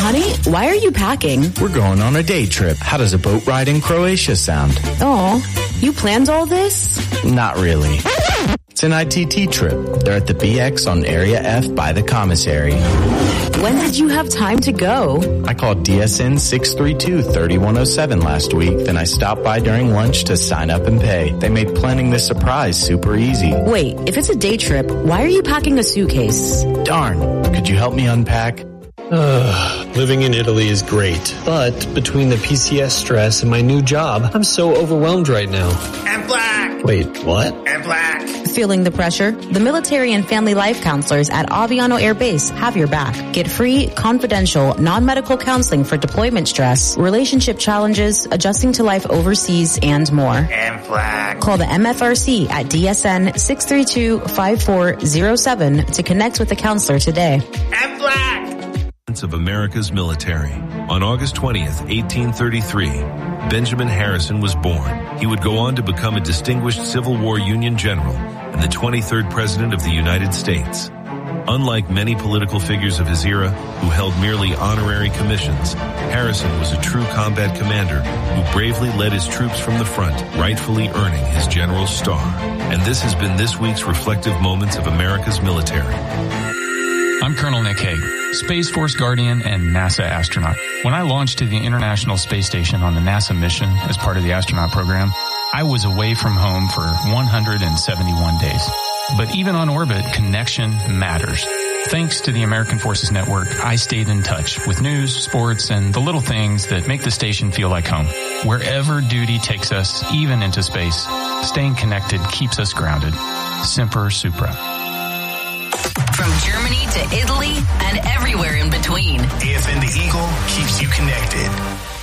Honey, why are you packing? We're going on a day trip. How does a boat ride in Croatia sound? Oh, you planned all this? Not really. It's an ITT trip. They're at the BX on Area F by the commissary. When did you have time to go? I called DSN 632-3107 last week, then I stopped by during lunch to sign up and pay. They made planning this surprise super easy. Wait, if it's a day trip, why are you packing a suitcase? Darn, could you help me unpack? Living in Italy is great, but between the PCS stress and my new job, I'm so overwhelmed right now. And black! Wait, what? And black! Feeling the pressure? The military and family life counselors at Aviano Air Base have your back. Get free, confidential, non-medical counseling for deployment stress, relationship challenges, adjusting to life overseas, and more. And black. Call the MFRC at DSN 632-5407 to connect with a counselor today. And black! Of America's military. On August 20th, 1833, Benjamin Harrison was born. He would go on to become a distinguished Civil War Union general and the 23rd President of the United States. Unlike many political figures of his era who held merely honorary commissions, Harrison was a true combat commander who bravely led his troops from the front, rightfully earning his general's star. And this has been this week's Reflective Moments of America's Military. I'm Colonel Nick Hague, Space Force Guardian and NASA astronaut. When I launched to the International Space Station on the NASA mission as part of the astronaut program, I was away from home for 171 days. But even on orbit, connection matters. Thanks to the American Forces Network, I stayed in touch with news, sports, and the little things that make the station feel like home. Wherever duty takes us, even into space, staying connected keeps us grounded. Semper Supra. From Germany to Italy and everywhere in between. AFN The Eagle keeps you connected.